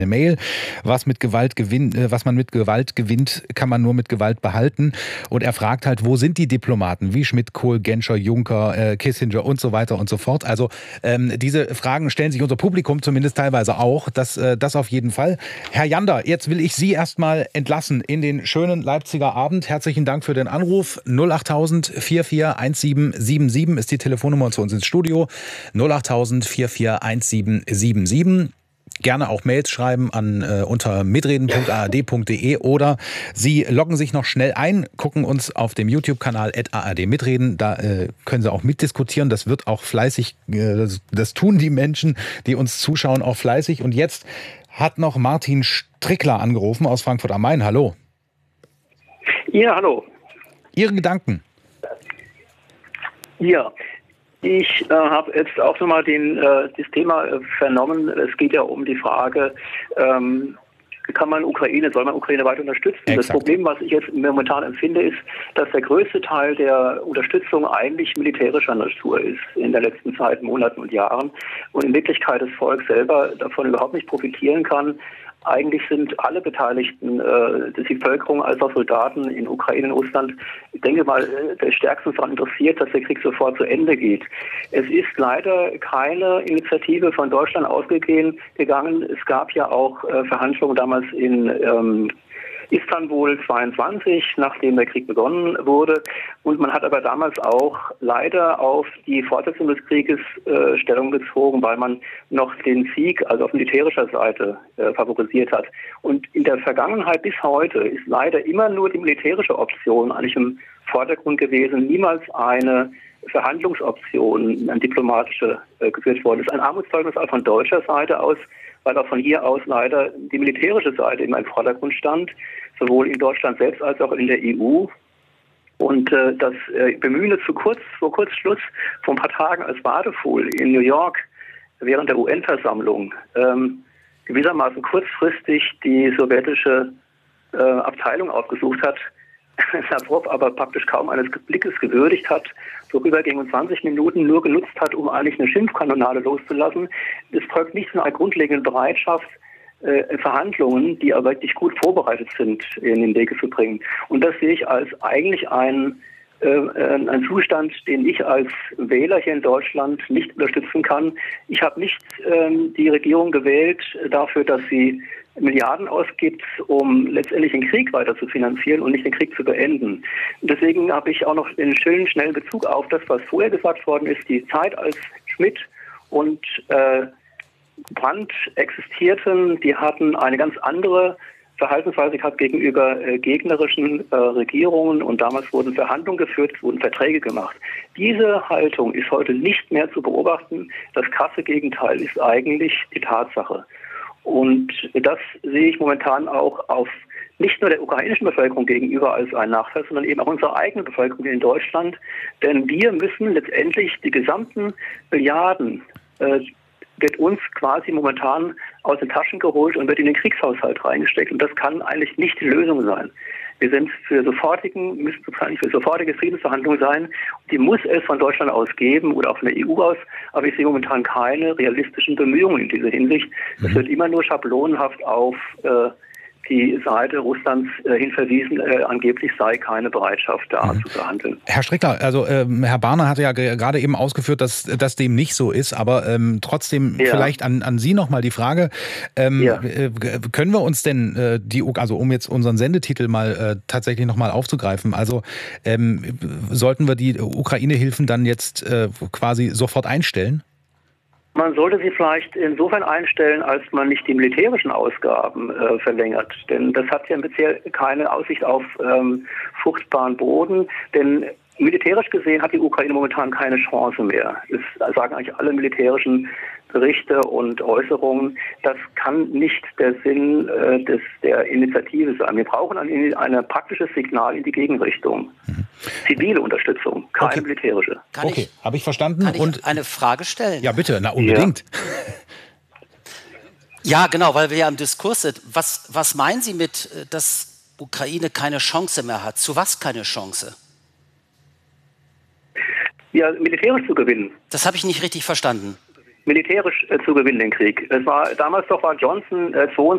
eine Mail, was man mit Gewalt gewinnt, kann man nur mit Gewalt behalten. Und er fragt halt, wo sind die Diplomaten wie Schmidt, Kohl, Genscher, Juncker, Kissinger und so weiter und so fort. Also diese Fragen stellen sich unser Publikum zumindest teilweise auch. Das auf jeden Fall. Herr Jander, jetzt will ich Sie erstmal entlassen in den schönen Leipziger Abend. Herzlichen Dank für den Anruf. 08000 441777 ist die Telefonnummer zu uns ins Studio. 08000 441777. Gerne auch Mails schreiben unter mitreden.ard.de oder Sie loggen sich noch schnell ein, gucken uns auf dem YouTube-Kanal @ard-mitreden. Da können Sie auch mitdiskutieren. Das wird auch fleißig, das tun die Menschen, die uns zuschauen, auch fleißig. Und jetzt hat noch Martin Strickler angerufen aus Frankfurt am Main. Hallo. Ja, hallo. Ihre Gedanken? Ja. Ich habe jetzt auch nochmal das Thema vernommen. Es geht ja um die Frage, soll man Ukraine weiter unterstützen? Exakt. Das Problem, was ich jetzt momentan empfinde, ist, dass der größte Teil der Unterstützung eigentlich militärischer Natur ist in der letzten Zeit, Monaten und Jahren. Und in Wirklichkeit das Volk selber davon überhaupt nicht profitieren kann. Eigentlich sind alle Beteiligten, die Bevölkerung als auch Soldaten in Ukraine und Russland, ich denke mal, der stärksten daran interessiert, dass der Krieg sofort zu Ende geht. Es ist leider keine Initiative von Deutschland ausgegangen. Es gab ja auch Verhandlungen damals in Istanbul 22, nachdem der Krieg begonnen wurde. Und man hat aber damals auch leider auf die Fortsetzung des Krieges Stellung bezogen, weil man noch den Sieg, also auf militärischer Seite, favorisiert hat. Und in der Vergangenheit bis heute ist leider immer nur die militärische Option eigentlich im Vordergrund gewesen, niemals eine Verhandlungsoption, eine diplomatische geführt worden. Das ist ein Armutszeugnis auch von deutscher Seite aus, weil auch von hier aus leider die militärische Seite immer im Vordergrund stand, sowohl in Deutschland selbst als auch in der EU. Und das Bemühen vor Kurzschluss vor ein paar Tagen als Badefuhl in New York während der UN-Versammlung gewissermaßen kurzfristig die sowjetische Abteilung aufgesucht hat, Lavrov aber praktisch kaum eines Blickes gewürdigt hat, vorübergehend und 20 Minuten nur genutzt hat, um eigentlich eine Schimpfkanonade loszulassen. Das folgt nicht von einer grundlegenden Bereitschaft, Verhandlungen, die aber wirklich gut vorbereitet sind, in den Weg zu bringen. Und das sehe ich als eigentlich ein Zustand, den ich als Wähler hier in Deutschland nicht unterstützen kann. Ich habe nicht die Regierung gewählt dafür, dass sie Milliarden ausgibt, um letztendlich den Krieg weiter zu finanzieren und nicht den Krieg zu beenden. Deswegen habe ich auch noch den schönen, schnellen Bezug auf das, was vorher gesagt worden ist. Die Zeit, als Schmidt und Brandt existierten, die hatten eine ganz andere Verhaltensweise gehabt gegenüber gegnerischen Regierungen und damals wurden Verhandlungen geführt, wurden Verträge gemacht. Diese Haltung ist heute nicht mehr zu beobachten. Das krasse Gegenteil ist eigentlich die Tatsache. Und das sehe ich momentan auch auf nicht nur der ukrainischen Bevölkerung gegenüber als einen Nachteil, sondern eben auch unserer eigenen Bevölkerung in Deutschland. Denn wir müssen letztendlich die gesamten Milliarden wird uns quasi momentan aus den Taschen geholt und wird in den Kriegshaushalt reingesteckt. Und das kann eigentlich nicht die Lösung sein. Wir sind müssen wahrscheinlich für sofortige Friedensverhandlungen sein. Die muss es von Deutschland aus geben oder auch von der EU aus. Aber ich sehe momentan keine realistischen Bemühungen in dieser Hinsicht. Es wird immer nur schablonenhaft auf die Seite Russlands hin verwiesen, angeblich sei keine Bereitschaft da zu verhandeln. Herr Strickler, also Herr Barner hatte ja gerade eben ausgeführt, dass das dem nicht so ist, aber trotzdem vielleicht an Sie nochmal die Frage, können wir uns denn also um jetzt unseren Sendetitel mal tatsächlich nochmal aufzugreifen, also sollten wir die Ukraine-Hilfen dann jetzt quasi sofort einstellen? Man sollte sie vielleicht insofern einstellen, als man nicht die militärischen Ausgaben verlängert. Denn das hat ja bisher keine Aussicht auf fruchtbaren Boden. Denn militärisch gesehen hat die Ukraine momentan keine Chance mehr. Das sagen eigentlich alle militärischen Berichte und Äußerungen. Das kann nicht der Sinn der Initiative sein. Wir brauchen ein praktisches Signal in die Gegenrichtung. Zivile Unterstützung, keine militärische. Habe ich verstanden. Kann ich eine Frage stellen? Ja, bitte, unbedingt. Ja, genau, weil wir ja im Diskurs sind. Was meinen Sie mit, dass Ukraine keine Chance mehr hat? Zu was keine Chance? Ja, militärisch zu gewinnen. Das habe ich nicht richtig verstanden. Militärisch zu gewinnen, den Krieg. Damals war Johnson 22